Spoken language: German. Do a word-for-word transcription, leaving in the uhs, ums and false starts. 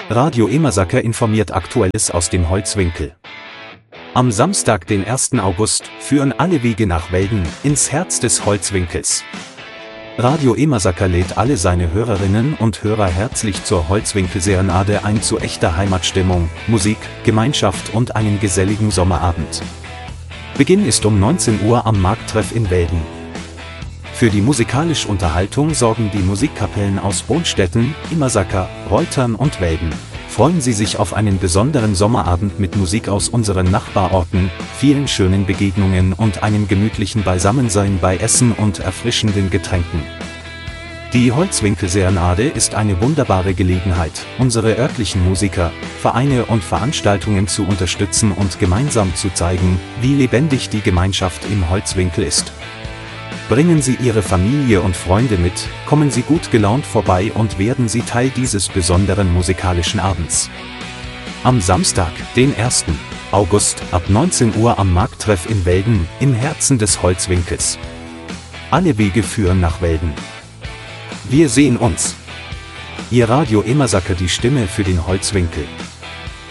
Radio Emersaker informiert Aktuelles aus dem Holzwinkel. Am Samstag, den ersten August, führen alle Wege nach Welden, ins Herz des Holzwinkels. Radio Emersaker lädt alle seine Hörerinnen und Hörer herzlich zur Holzwinkel-Serenade ein, zu echter Heimatstimmung, Musik, Gemeinschaft und einem geselligen Sommerabend. Beginn ist um neunzehn Uhr am Markttreff in Welden. Für die musikalische Unterhaltung sorgen die Musikkapellen aus Bonstetten, Emersaker, Reutern und Welden. Freuen Sie sich auf einen besonderen Sommerabend mit Musik aus unseren Nachbarorten, vielen schönen Begegnungen und einem gemütlichen Beisammensein bei Essen und erfrischenden Getränken. Die Holzwinkel-Serenade ist eine wunderbare Gelegenheit, unsere örtlichen Musiker, Vereine und Veranstaltungen zu unterstützen und gemeinsam zu zeigen, wie lebendig die Gemeinschaft im Holzwinkel ist. Bringen Sie Ihre Familie und Freunde mit, kommen Sie gut gelaunt vorbei und werden Sie Teil dieses besonderen musikalischen Abends. Am Samstag, den ersten August, ab neunzehn Uhr am Markttreff in Welden, im Herzen des Holzwinkels. Alle Wege führen nach Welden. Wir sehen uns. Ihr Radio Emersaker, die Stimme für den Holzwinkel.